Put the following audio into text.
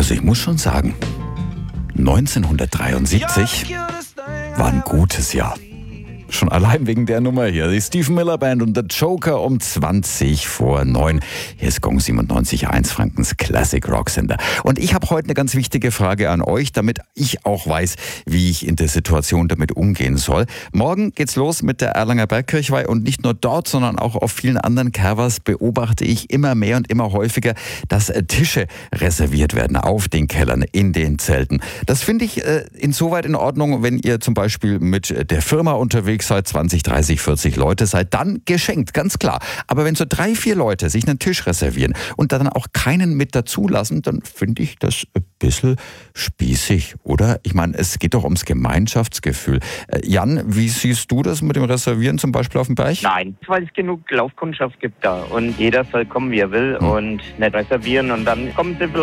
Also ich muss schon sagen, 1973 war ein gutes Jahr. Schon allein wegen der Nummer hier. Die Steve Miller Band und The Joker um 20:09. Hier ist Gong 97.1, Frankens Classic Rock Sender. Und ich habe heute eine ganz wichtige Frage an euch, damit ich auch weiß, wie ich in der Situation damit umgehen soll. Morgen geht's los mit der Erlanger Bergkirchweih und nicht nur dort, sondern auch auf vielen anderen Kervers beobachte ich immer mehr und immer häufiger, dass Tische reserviert werden auf den Kellern, in den Zelten. Das finde ich insoweit in Ordnung, wenn ihr zum Beispiel mit der Firma unterwegs seid, 20, 30, 40 Leute seid, dann geschenkt, ganz klar. Aber wenn so 3, 4 Leute sich einen Tisch reservieren und dann auch keinen mit dazulassen, dann finde ich das ein bisschen spießig, oder? Ich meine, es geht doch ums Gemeinschaftsgefühl. Jan, wie siehst du das mit dem Reservieren zum Beispiel auf dem Berg? Nein, weil es genug Laufkundschaft gibt da und jeder soll kommen, wie er will und nicht reservieren und dann kommen sie